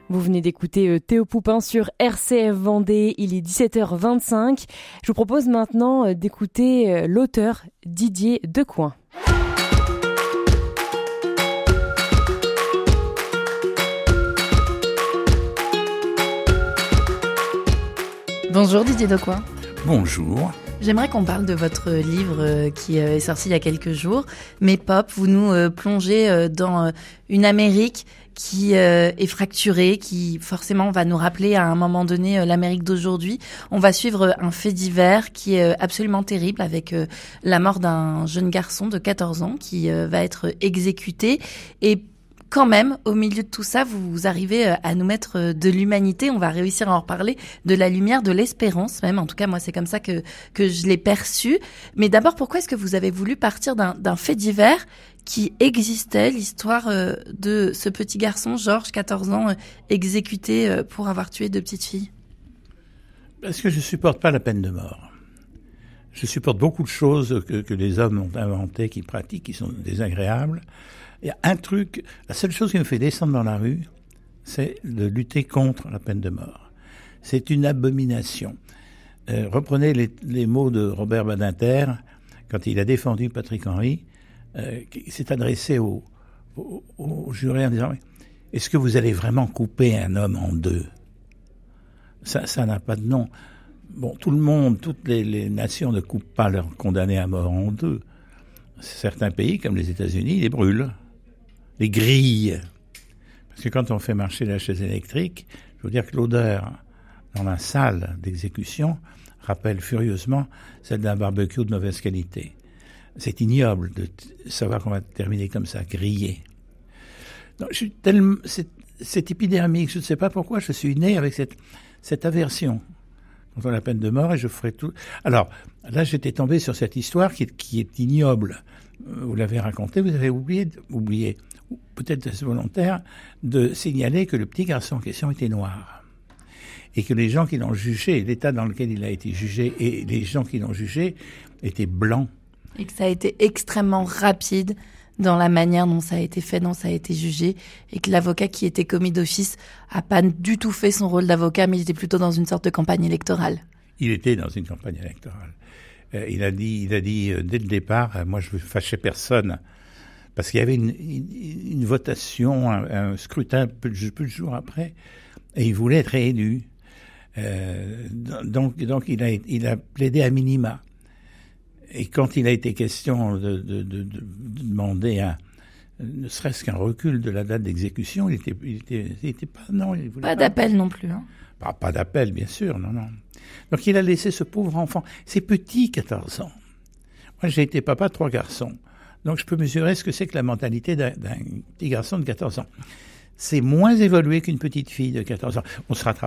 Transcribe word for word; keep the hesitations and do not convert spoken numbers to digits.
Vous venez d'écouter euh, Théo Poupin sur R C F Vendée, il est dix-sept heures vingt-cinq. Je vous propose maintenant euh, d'écouter euh, l'auteur Didier Decoing. Bonjour Didier Decoing. Bonjour. J'aimerais qu'on parle de votre livre qui est sorti il y a quelques jours, Mes Pop. Vous nous plongez dans une Amérique qui est fracturée, qui forcément va nous rappeler à un moment donné l'Amérique d'aujourd'hui. On va suivre un fait divers qui est absolument terrible avec la mort d'un jeune garçon de quatorze ans qui va être exécuté. Et quand même, au milieu de tout ça, vous arrivez à nous mettre de l'humanité. On va réussir à en reparler, de la lumière, de l'espérance même. En tout cas, moi, c'est comme ça que que je l'ai perçu. Mais d'abord, pourquoi est-ce que vous avez voulu partir d'un, d'un fait divers qui existait, l'histoire de ce petit garçon, Georges, quatorze ans, exécuté pour avoir tué deux petites filles? Parce que je supporte pas la peine de mort. Je supporte beaucoup de choses que, que les hommes ont inventées, qu'ils pratiquent, qui sont désagréables. Il y a un truc, la seule chose qui me fait descendre dans la rue, c'est de lutter contre la peine de mort. C'est une abomination. Euh, reprenez les, les mots de Robert Badinter, quand il a défendu Patrick Henry, euh, qui s'est adressé au, au, au juré en disant « Est-ce que vous allez vraiment couper un homme en deux ?» Ça, ça n'a pas de nom. Bon, tout le monde, toutes les, les nations ne coupent pas leurs condamnés à mort en deux. Certains pays, comme les États-Unis, les brûlent. Les grillent. Parce que quand on fait marcher la chaise électrique, je veux dire que l'odeur dans la salle d'exécution rappelle furieusement celle d'un barbecue de mauvaise qualité. C'est ignoble de t- savoir qu'on va terminer comme ça, grillé. Non, je suis tellement, c'est, c'est épidermique, je ne sais pas pourquoi je suis né avec cette, cette aversion contre la peine de mort et je ferai tout. Alors, là, j'étais tombé sur cette histoire qui est, qui est ignoble. Vous l'avez racontée, vous avez oublié, oublié, peut-être est-ce volontaire, de signaler que le petit garçon en question était noir. Et que les gens qui l'ont jugé, l'état dans lequel il a été jugé, et les gens qui l'ont jugé étaient blancs. Et que ça a été extrêmement rapide dans la manière dont ça a été fait, dont ça a été jugé, et que l'avocat qui était commis d'office a pas du tout fait son rôle d'avocat, mais il était plutôt dans une sorte de campagne électorale. Il était dans une campagne électorale. Euh, il a dit, il a dit euh, dès le départ, euh, moi je veux fâcher personne, parce qu'il y avait une, une, une votation, un, un scrutin peu de, peu de jours après, et il voulait être réélu. Euh, donc, donc il a, il a plaidé à minima. Et quand il a été question de, de, de, de demander un, ne serait-ce qu'un recul de la date d'exécution, il était, il était, il était pas, non, il voulait pas, pas d'appel non plus, hein. Pas, pas d'appel, bien sûr, non, non. Donc il a laissé ce pauvre enfant. C'est petit, quatorze ans. Moi, j'ai été papa de trois garçons. Donc je peux mesurer ce que c'est que la mentalité d'un, d'un petit garçon de quatorze ans. C'est moins évolué qu'une petite fille de quatorze ans. On se rattrape